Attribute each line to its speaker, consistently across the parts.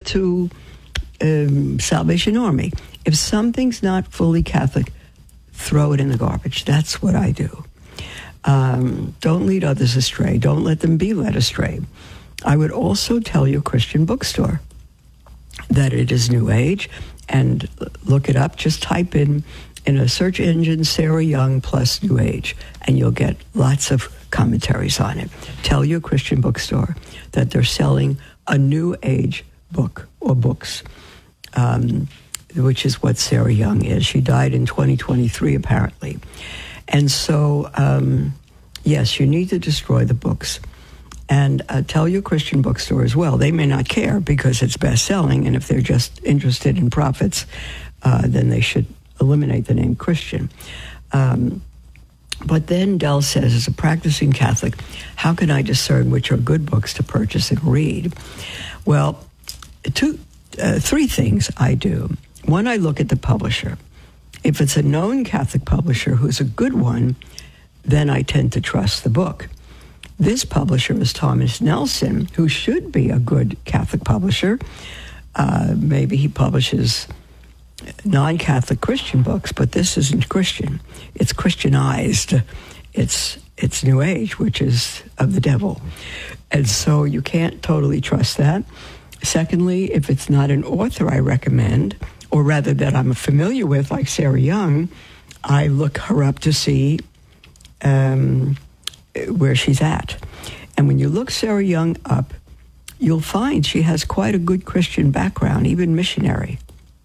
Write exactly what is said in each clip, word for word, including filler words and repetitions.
Speaker 1: to um, Salvation Army. If something's not fully Catholic, throw it in the garbage. That's what I do. Um, don't lead others astray. Don't let them be led astray. I would also tell your Christian bookstore that it is New Age, and look it up. Just type in, in a search engine, Sarah Young plus New Age, and you'll get lots of commentaries on it. Tell your Christian bookstore that they're selling a New Age book or books, um, which is what Sarah Young is. She died in twenty twenty-three, apparently. And so, um, yes, you need to destroy the books. And uh, tell your Christian bookstore as well. They may not care because it's best-selling, and if they're just interested in profits, uh, then they should eliminate the name Christian. Um, but then Del says, as a practicing Catholic, how can I discern which are good books to purchase and read? Well, two, uh, three things I do. One, I look at the publisher. If it's a known Catholic publisher who's a good one, then I tend to trust the book. This publisher is Thomas Nelson, who should be a good Catholic publisher. Uh, maybe he publishes non-Catholic Christian books, but this isn't Christian. It's Christianized. It's it's New Age, which is of the devil. And so you can't totally trust that. Secondly, if it's not an author I recommend, or rather that I'm familiar with, like Sarah Young, I look her up to see um, where she's at. And when you look Sarah Young up, you'll find she has quite a good Christian background, even missionary.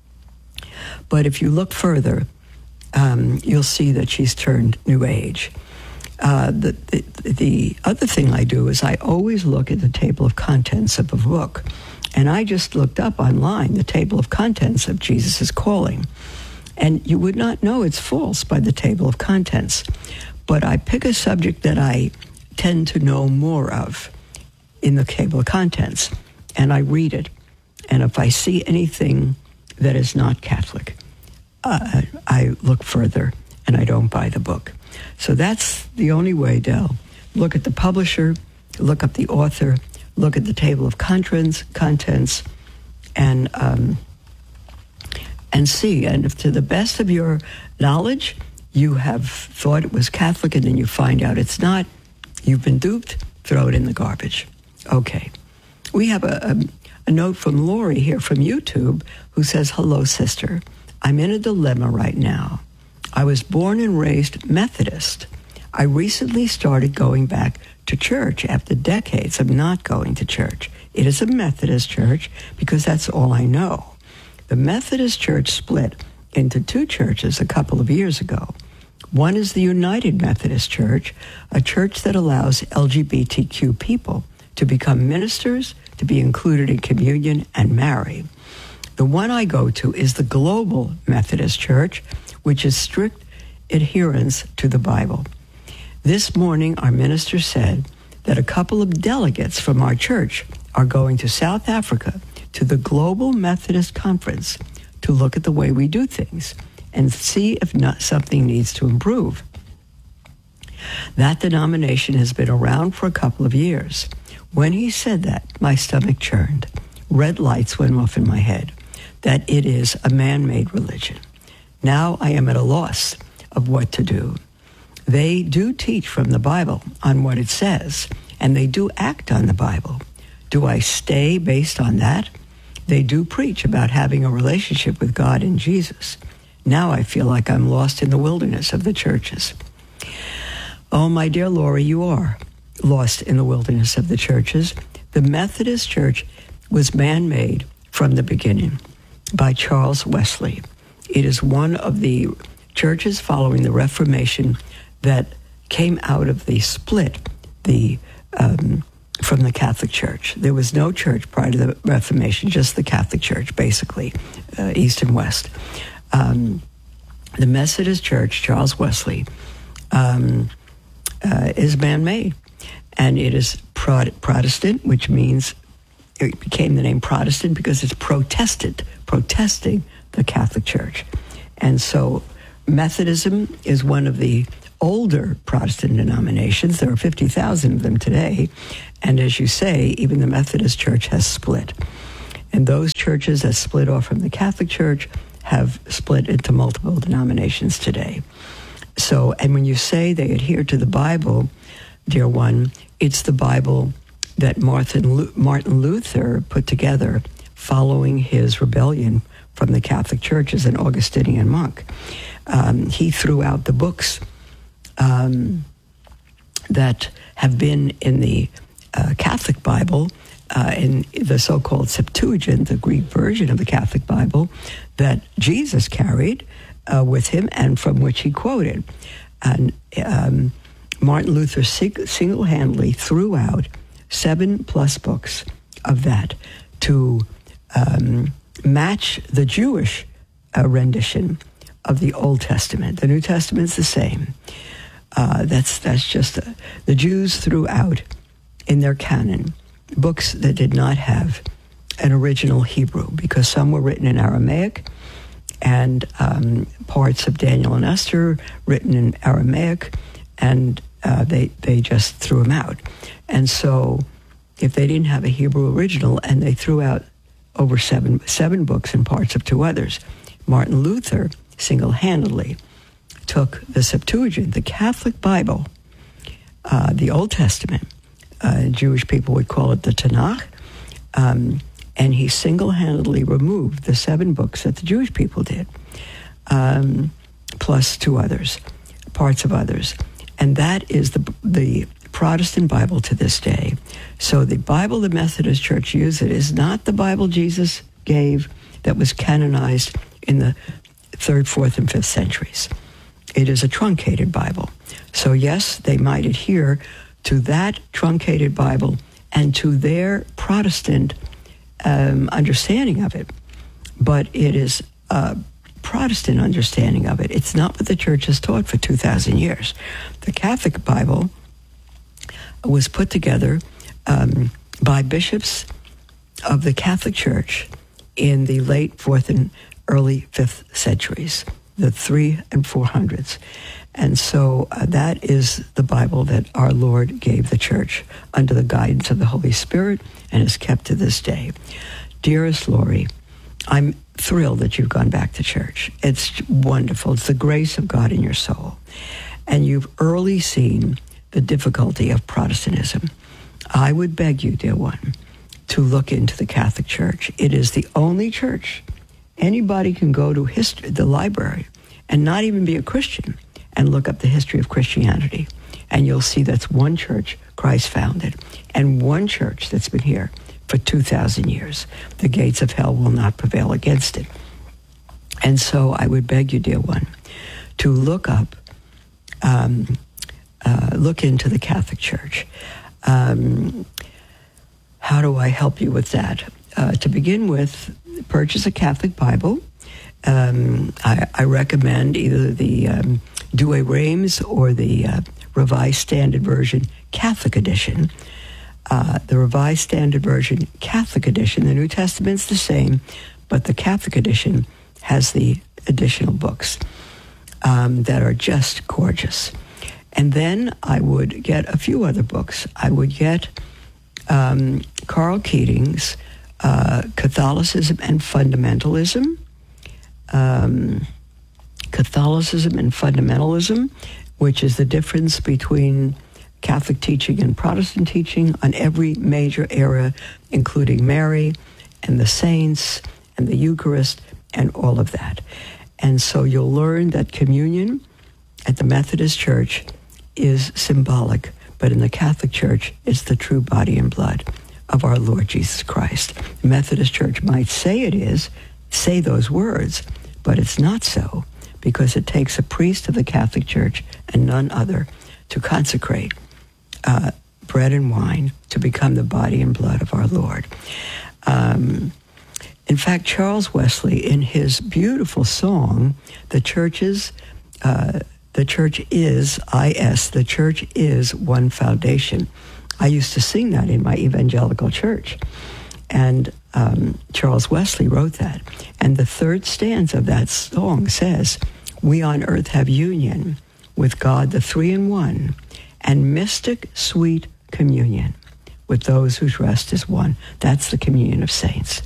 Speaker 1: But if you look further, um, you'll see that she's turned New Age. Uh, the, the, the other thing I do is I always look at the table of contents of a book. And I just looked up online the table of contents of Jesus' Calling. And you would not know it's false by the table of contents. But I pick a subject that I tend to know more of in the table of contents, and I read it. And if I see anything that is not Catholic, uh, I look further, and I don't buy the book. So that's the only way, Del. Look at the publisher, look up the author, look at the table of contents, contents, and um, and see. And if to the best of your knowledge, you have thought it was Catholic and then you find out it's not, you've been duped, throw it in the garbage. Okay. We have a, a, a note from Lori here from YouTube who says, hello, sister. I'm in a dilemma right now. I was born and raised Methodist. I recently started going back to church after decades of not going to church. It is a Methodist church because that's all I know. The Methodist Church split into two churches a couple of years ago. One is the United Methodist Church, a church that allows L G B T Q people to become ministers, to be included in communion, and marry. The one I go to is the Global Methodist Church, which is strict adherence to the Bible. This morning, our minister said that a couple of delegates from our church are going to South Africa to the Global Methodist Conference to look at the way we do things and see if not something needs to improve. That denomination has been around for a couple of years. When he said that, my stomach churned. Red lights went off in my head, that it is a man-made religion. Now I am at a loss of what to do. They do teach from the Bible on what it says, and they do act on the Bible. Do I stay based on that? They do preach about having a relationship with God and Jesus. Now I feel like I'm lost in the wilderness of the churches. Oh, my dear Lori, you are lost in the wilderness of the churches. The Methodist Church was man-made from the beginning by Charles Wesley. It is one of the churches following the Reformation that came out of the split the um, from the Catholic Church. There was no church prior to the Reformation, just the Catholic Church, basically, uh, East and West. Um, the Methodist Church, Charles Wesley, um, uh, is man-made, and it is Prot- Protestant, which means it became the name Protestant because it's protested, protesting the Catholic Church. And so Methodism is one of the older Protestant denominations. There are fifty thousand of them today. And as you say, even the Methodist Church has split. And those churches that split off from the Catholic Church have split into multiple denominations today. So, and when you say they adhere to the Bible, dear one, it's the Bible that Martin Martin Luther put together following his rebellion from the Catholic Church as an Augustinian monk. Um, he threw out the books um, that have been in the uh, Catholic Bible, uh, in the so-called Septuagint, the Greek version of the Catholic Bible, that Jesus carried uh, with him and from which he quoted. And um, Martin Luther sing- single-handedly threw out seven plus books of that to um, match the Jewish uh, rendition of the Old Testament. The New Testament's the same. Uh, that's that's just uh, the Jews threw out in their canon books that did not have an original Hebrew, because some were written in Aramaic, and um, parts of Daniel and Esther written in Aramaic, and uh, they they just threw them out. And so, if they didn't have a Hebrew original, and they threw out over seven seven books and parts of two others, Martin Luther single-handedly took the Septuagint, the Catholic Bible, uh, the Old Testament, uh, Jewish people would call it the Tanakh, um, and he single-handedly removed the seven books that the Jewish people did, um, plus two others, parts of others. And that is the the Protestant Bible to this day. So the Bible the Methodist Church uses is not the Bible Jesus gave that was canonized in the third, fourth, and fifth centuries. It is a truncated Bible. So yes, they might adhere to that truncated Bible and to their Protestant um, understanding of it, but it is a Protestant understanding of it. It's not what the Church has taught for two thousand years. The Catholic Bible was put together um, by bishops of the Catholic Church in the late fourth and early fifth centuries, the three and four hundreds. And so uh, that is the Bible that our Lord gave the Church under the guidance of the Holy Spirit and is kept to this day. Dearest Lori, I'm thrilled that you've gone back to church. It's wonderful. It's the grace of God in your soul. And you've early seen the difficulty of Protestantism. I would beg you, dear one, to look into the Catholic Church. It is the only church. Anybody can go to history, the library, and not even be a Christian, and look up the history of Christianity. And you'll see that's one church Christ founded, and one church that's been here for two thousand years. The gates of hell will not prevail against it. And so I would beg you, dear one, to look up, um, uh, look into the Catholic Church. Um, how do I help you with that? Uh, to begin with, purchase a Catholic Bible. Um, I, I recommend either the um, Douay Rheims or the uh, Revised Standard Version Catholic Edition. Uh, the Revised Standard Version Catholic Edition, the New Testament's the same, but the Catholic Edition has the additional books um, that are just gorgeous. And then I would get a few other books. I would get um, Carl Keating's uh, Catholicism and Fundamentalism, um, Catholicism and Fundamentalism, which is the difference between Catholic teaching and Protestant teaching on every major area, including Mary and the saints and the Eucharist and all of that. And so you'll learn that communion at the Methodist Church is symbolic, but in the Catholic Church, it's the true body and blood of our Lord Jesus Christ. The Methodist Church might say it is, say those words, but it's not so, because it takes a priest of the Catholic Church and none other to consecrate uh, bread and wine to become the body and blood of our Lord. Um, in fact, Charles Wesley, in his beautiful song, The Church's uh, The Church is, I S, the Church is one foundation. I used to sing that in my evangelical church. And um, Charles Wesley wrote that. And the third stanza of that song says, "We on earth have union with God, the three in one, and mystic sweet communion with those whose rest is one." That's the communion of saints.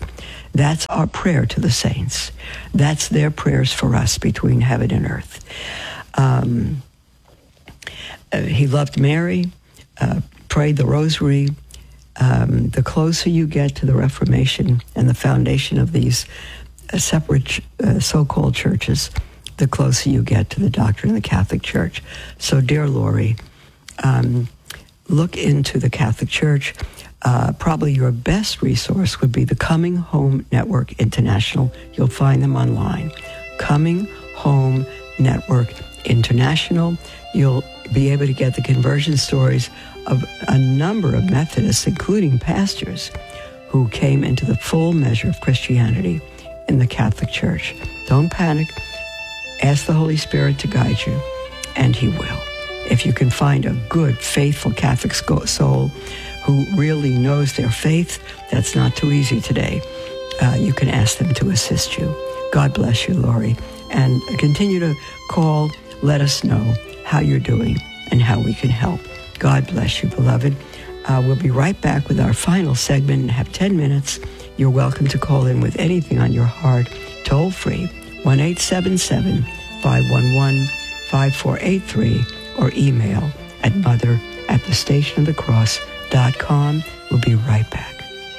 Speaker 1: That's our prayer to the saints. That's their prayers for us between heaven and earth. Um, uh, he loved Mary, uh, prayed the rosary. Um, the closer you get to the Reformation and the foundation of these uh, separate uh, so-called churches, the closer you get to the doctrine of the Catholic Church. So, dear Lori, um, look into the Catholic Church. Uh, probably your best resource would be the Coming Home Network International. You'll find them online. Coming Home Network International. You'll be able to get the conversion stories of a number of Methodists, including pastors, who came into the full measure of Christianity in the Catholic Church. Don't panic. Ask the Holy Spirit to guide you, and He will. If you can find a good, faithful Catholic soul who really knows their faith, that's not too easy today. Uh, you can ask them to assist you. God bless you, Lori. And continue to call. Let us know how you're doing and how we can help. God bless you, beloved. Uh, we'll be right back with our final segment and have ten minutes. You're welcome to call in with anything on your heart, toll free, one eight seven seven, five one one, five four eight three, or email at mother at the station of the cross dot com. We'll be right back.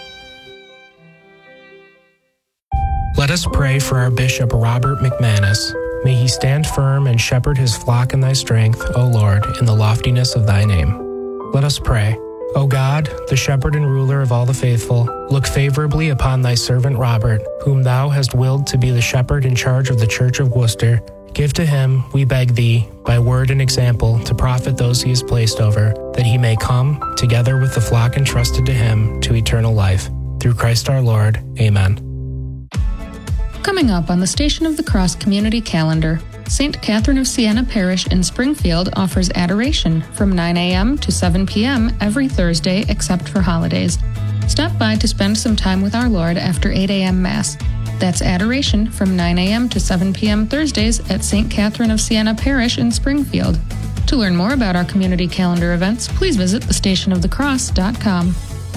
Speaker 2: Let us pray for our Bishop Robert McManus. May he stand firm and shepherd his flock in thy strength, O Lord, in the loftiness of thy name. Let us pray. O God, the shepherd and ruler of all the faithful, look favorably upon thy servant Robert, whom thou hast willed to be the shepherd in charge of the Church of Worcester. Give to him, we beg thee, by word and example, to profit those he has placed over, that he may come, together with the flock entrusted to him, to eternal life. Through Christ our Lord. Amen.
Speaker 3: Coming up on the Station of the Cross community calendar, Saint Catherine of Siena Parish in Springfield offers adoration from nine a.m. to seven p.m. every Thursday except for holidays. Stop by to spend some time with our Lord after eight a.m. Mass. That's adoration from nine a.m. to seven p.m. Thursdays at Saint Catherine of Siena Parish in Springfield. To learn more about our community calendar events, please visit the station of the cross dot com.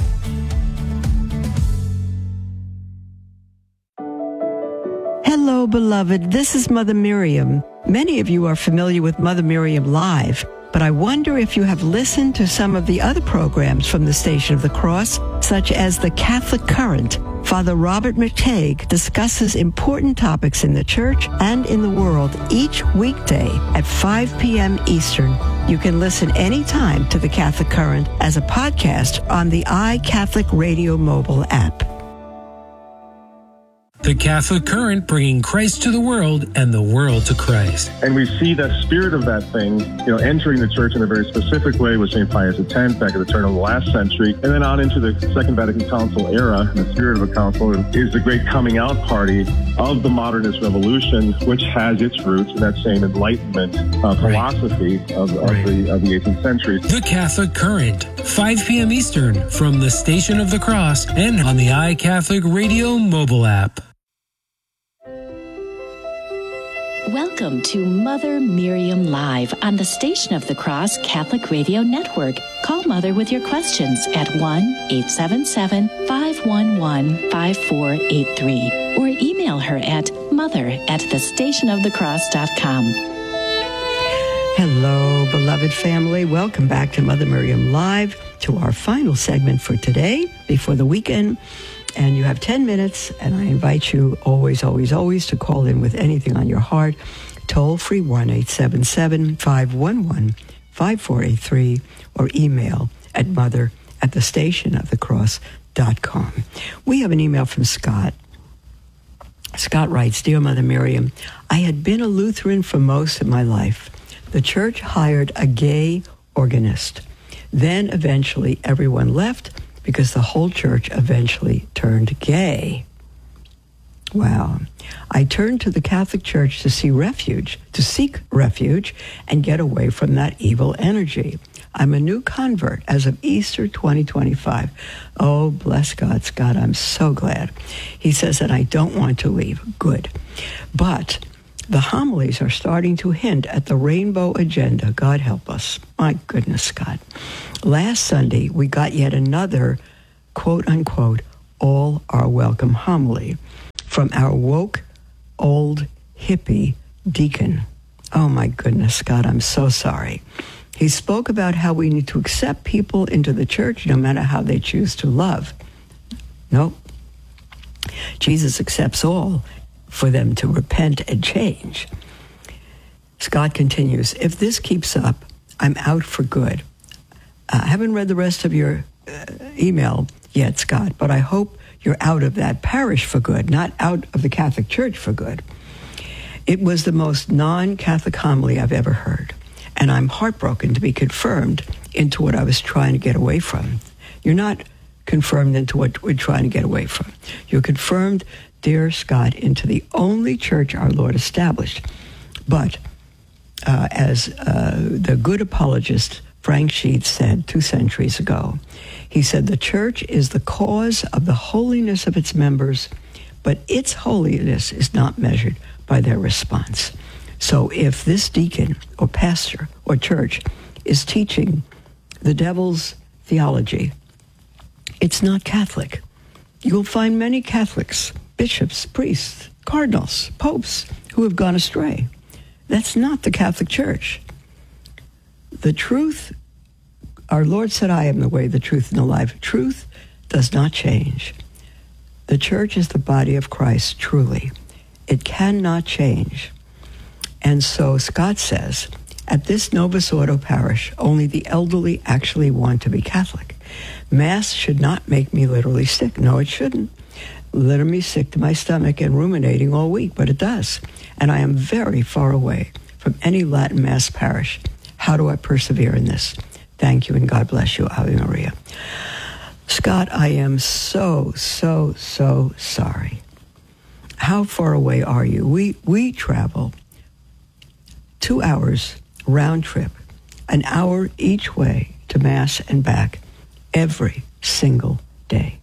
Speaker 1: Hello, beloved. This is Mother Miriam. Many of you are familiar with Mother Miriam Live, but I wonder if you have listened to some of the other programs from the Station of the Cross, such as The Catholic Current. Father Robert McTague discusses important topics in the church and in the world each weekday at five p.m. Eastern. You can listen anytime to The Catholic Current as a podcast on the iCatholic Radio mobile app.
Speaker 4: The Catholic Current, bringing Christ to the world and the world to Christ.
Speaker 5: And we see that spirit of that thing, you know, entering the church in a very specific way with Saint Pius X back at the turn of the last century, and then on into the Second Vatican Council era. And the spirit of a council is the great coming out party of the modernist revolution, which has its roots in that same Enlightenment uh, philosophy right. of, of, right. the, of the eighteenth century.
Speaker 4: The Catholic Current, five p.m. Eastern, from the Station of the Cross and on the iCatholic Radio mobile app.
Speaker 6: Welcome to Mother Miriam Live on the Station of the Cross Catholic Radio Network. Call Mother with your questions at one eight seven seven, five one one, five four eight three or email her at mother at the station of the cross dot com.
Speaker 1: Hello, beloved family. Welcome back to Mother Miriam Live, to our final segment for today before the weekend. And you have ten minutes, and I invite you always, always, always to call in with anything on your heart. Toll free one eight seven seven, five one one, five four eight three or email at mother at the station of the cross dot com. We have an email from Scott. Scott writes, Dear Mother Miriam, I had been a Lutheran for most of my life. The church hired a gay organist. Then eventually everyone left because the whole church eventually turned gay. Wow. I turned to the Catholic Church to see refuge, to seek refuge and get away from that evil energy. I'm a new convert as of Easter twenty twenty-five. Oh, bless God, Scott, I'm so glad. He says that I don't want to leave. Good. But the homilies are starting to hint at the rainbow agenda. God help us. My goodness, Scott. Last Sunday, we got yet another, quote-unquote, all are welcome homily from our woke, old, hippie deacon. Oh my goodness, Scott, I'm so sorry. He spoke about how we need to accept people into the church no matter how they choose to love. Nope. Jesus accepts all for them to repent and change. Scott continues, if this keeps up, I'm out for good. I haven't read the rest of your uh, email yet, Scott, but I hope you're out of that parish for good, not out of the Catholic Church for good. It was the most non-Catholic homily I've ever heard, and I'm heartbroken to be confirmed into what I was trying to get away from. You're not confirmed into what we're trying to get away from. You're confirmed, dear Scott, into the only church our Lord established. But uh, as uh, the good apologist Frank Sheets said two centuries ago, he said, the church is the cause of the holiness of its members, but its holiness is not measured by their response. So if this deacon or pastor or church is teaching the devil's theology, it's not Catholic. You'll find many Catholics, bishops, priests, cardinals, popes, who have gone astray. That's not the Catholic Church. The truth, our Lord said, I am the way, the truth, and the life. Truth does not change. The church is the body of Christ, truly. It cannot change. And so Scott says, at this Novus Ordo parish, only the elderly actually want to be Catholic. Mass should not make me literally sick. No, it shouldn't. Litter me sick to my stomach and ruminating all week, but it does. And I am very far away from any Latin Mass parish. How do I persevere in this? Thank you, and God bless you, Ave Maria. Scott, I am so, so, so sorry. How far away are you? We we travel two hours round trip, an hour each way to Mass and back every single day.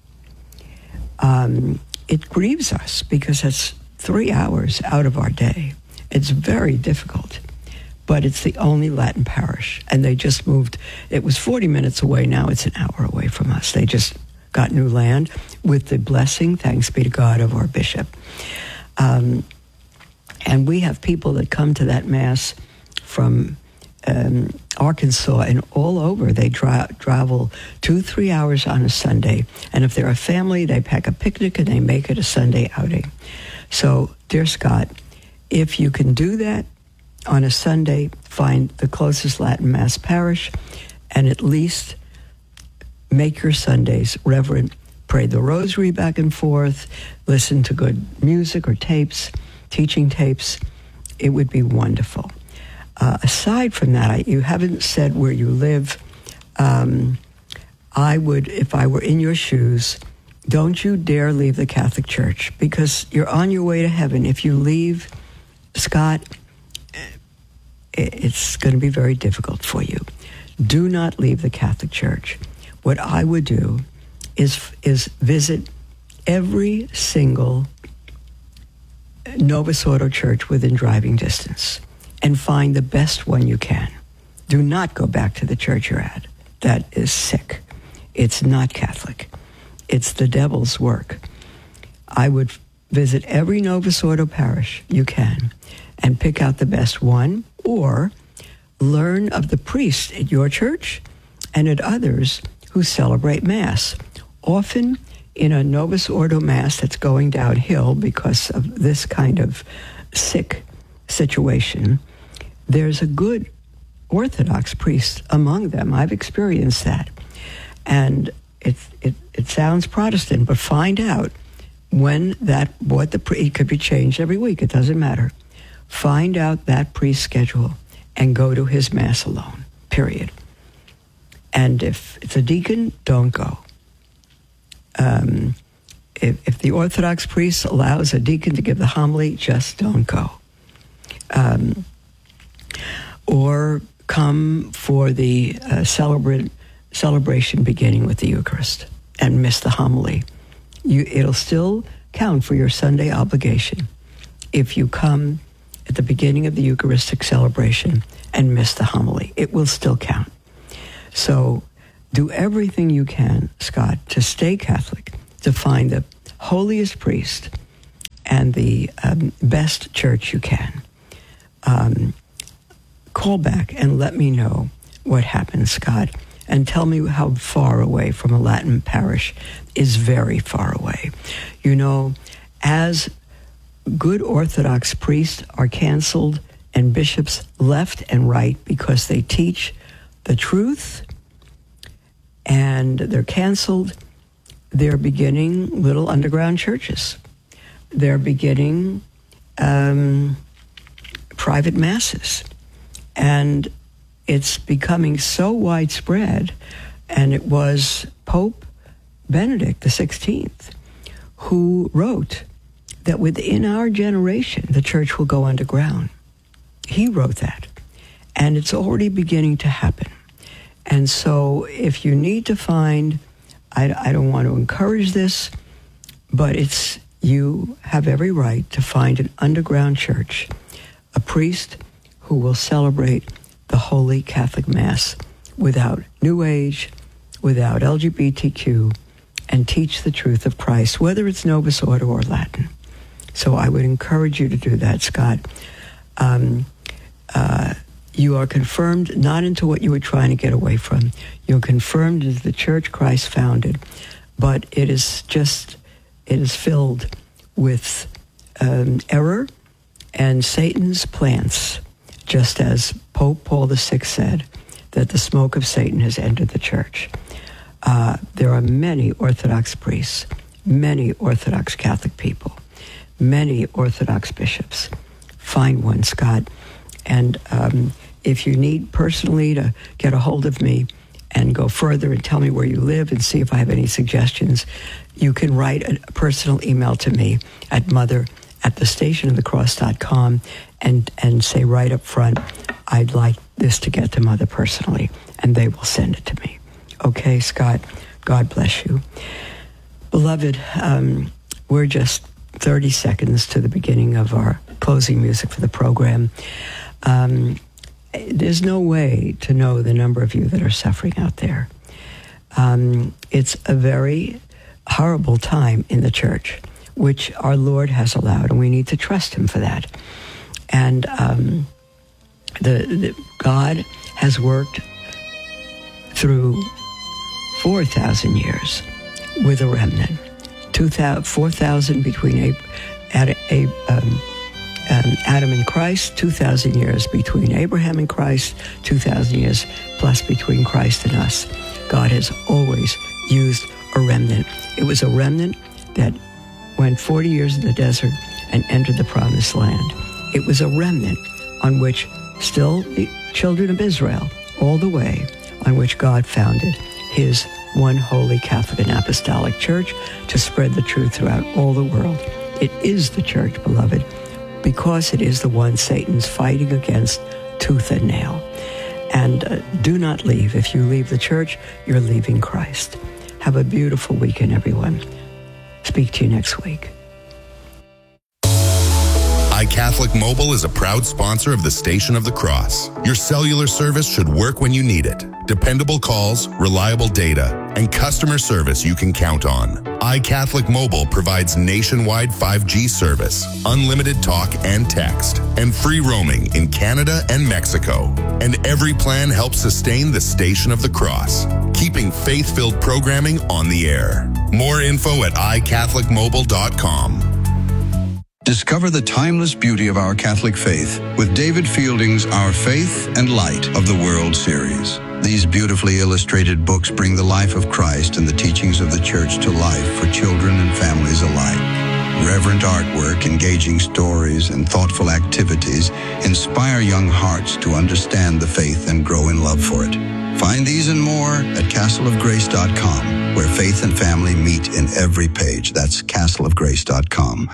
Speaker 1: Um, it grieves us because it's three hours out of our day. It's very difficult, but it's the only Latin parish, and they just moved. It was forty minutes away. Now it's an hour away from us. They just got new land with the blessing, thanks be to God, of our bishop. Um, and we have people that come to that Mass from um, Arkansas and all over. They dra- travel two, three hours on a Sunday. And if they're a family, they pack a picnic and they make it a Sunday outing. So, dear Scott, if you can do that on a Sunday, find the closest Latin Mass parish and at least make your Sundays reverent. Pray the rosary back and forth, listen to good music or tapes, teaching tapes. It would be wonderful. Uh, aside from that, I, you haven't said where you live. Um, I would, if I were in your shoes, don't you dare leave the Catholic Church, because you're on your way to heaven. If you leave, Scott, it's going to be very difficult for you. Do not leave the Catholic Church. What I would do is is visit every single Novus Ordo church within driving distance and find the best one you can. Do not go back to the church you're at. That is sick. It's not Catholic. It's the devil's work. I would visit every Novus Ordo parish you can and pick out the best one, or learn of the priest at your church and at others who celebrate Mass. Often in a Novus Ordo Mass that's going downhill because of this kind of sick situation, there's a good Orthodox priest among them. I've experienced that. And it it, it sounds Protestant, but find out when that, what the, it could be changed every week, it doesn't matter. Find out that priest's schedule and go to his Mass alone, period. And if it's a deacon, don't go. Um, if, if the Orthodox priest allows a deacon to give the homily, just don't go. Um, or come for the uh, celebrate, celebration beginning with the Eucharist and miss the homily. You, it'll still count for your Sunday obligation if you come at the beginning of the Eucharistic celebration and miss the homily. It will still count. So do everything you can, Scott, to stay Catholic. to find the holiest priest and the um, best church you can, um, call back and let me know what happened, Scott, and tell me how far away from a Latin parish is very far away. You know, as good Orthodox priests are canceled and bishops left and right because they teach the truth, and they're canceled, they're beginning little underground churches. They're beginning um, private masses. And it's becoming so widespread, and it was Pope Benedict the sixteenth who wrote that within our generation, the church will go underground. He wrote that, and it's already beginning to happen. And so if you need to find, I, I don't want to encourage this, but it's, you have every right to find an underground church, a priest who will celebrate the Holy Catholic Mass without New Age, without L G B T Q, and teach the truth of Christ, whether it's Novus Ordo or Latin. So I would encourage you to do that, Scott. Um, uh, you are confirmed not into what you were trying to get away from. You're confirmed into the church Christ founded, but it is just, it is filled with um, error and Satan's plants, just as Pope Paul the Sixth said, that the smoke of Satan has entered the church. Uh, there are many Orthodox priests, many Orthodox Catholic people, many Orthodox bishops. Find one, Scott. And um, if you need personally to get a hold of me and go further and tell me where you live and see if I have any suggestions, you can write a personal email to me at mother at the station of the cross dot com and, and say right up front, I'd like this to get to Mother personally, and they will send it to me. Okay, Scott, God bless you. Beloved, um, we're just thirty seconds to the beginning of our closing music for the program. Um, there's no way to know the number of you that are suffering out there. Um, it's a very horrible time in the church, which our Lord has allowed, and we need to trust him for that. And um, the, the God has worked through four thousand years with a remnant. two thousand, four thousand between Ab- Ad- Ab- um, um, Adam and Christ, two thousand years between Abraham and Christ, two thousand years plus between Christ and us. God has always used a remnant. It was a remnant that went forty years in the desert and entered the promised land. It was a remnant on which still the children of Israel, all the way, on which God founded his one holy Catholic and Apostolic Church to spread the truth throughout all the world. It is the church, beloved, because it is the one Satan's fighting against tooth and nail. And uh, do not leave. If you leave the church, you're leaving Christ. Have a beautiful weekend, everyone. Speak to you next week.
Speaker 7: iCatholic Mobile is a proud sponsor of the Station of the Cross. Your cellular service should work when you need it. Dependable calls, reliable data, and customer service you can count on. iCatholic Mobile provides nationwide five G service, unlimited talk and text, and free roaming in Canada and Mexico. And every plan helps sustain the Station of the Cross, keeping faith-filled programming on the air. More info at i catholic mobile dot com.
Speaker 8: Discover the timeless beauty of our Catholic faith with David Fielding's Our Faith and Light of the World series. These beautifully illustrated books bring the life of Christ and the teachings of the Church to life for children and families alike. Reverent artwork, engaging stories, and thoughtful activities inspire young hearts to understand the faith and grow in love for it. Find these and more at castle of grace dot com, where faith and family meet in every page. That's castle of grace dot com.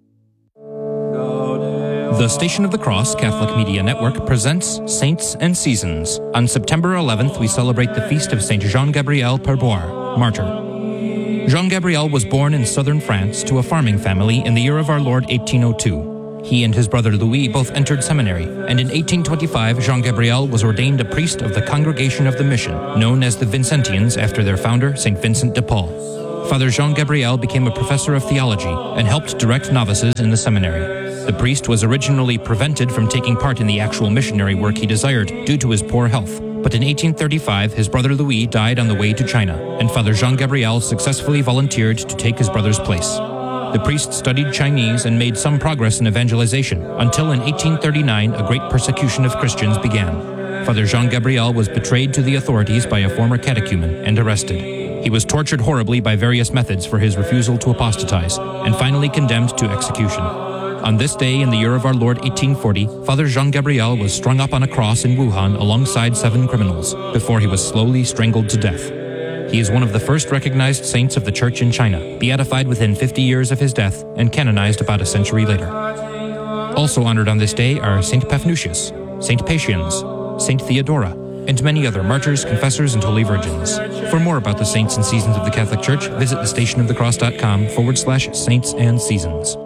Speaker 9: The Station of the Cross Catholic Media Network presents Saints and Seasons. On September eleventh, we celebrate the feast of Saint Jean-Gabriel Perboire, martyr. Jean-Gabriel was born in southern France to a farming family in the year of our Lord eighteen oh two. He and his brother Louis both entered seminary, and in eighteen twenty-five, Jean-Gabriel was ordained a priest of the Congregation of the Mission, known as the Vincentians after their founder, Saint Vincent de Paul. Father Jean Gabriel became a professor of theology and helped direct novices in the seminary. The priest was originally prevented from taking part in the actual missionary work he desired due to his poor health. But in eighteen thirty-five, his brother Louis died on the way to China, and Father Jean Gabriel successfully volunteered to take his brother's place. The priest studied Chinese and made some progress in evangelization, until in eighteen thirty-nine a great persecution of Christians began. Father Jean Gabriel was betrayed to the authorities by a former catechumen and arrested. He was tortured horribly by various methods for his refusal to apostatize, and finally condemned to execution. On this day in the year of our Lord eighteen forty, Father Jean Gabriel was strung up on a cross in Wuhan alongside seven criminals, before he was slowly strangled to death. He is one of the first recognized saints of the Church in China, beatified within fifty years of his death and canonized about a century later. Also honored on this day are Saint Paphnutius, Saint Pacians, Saint Theodora, and many other martyrs, confessors, and holy virgins. For more about the saints and seasons of the Catholic Church, visit thestationofthecross.com forward slash saints and seasons.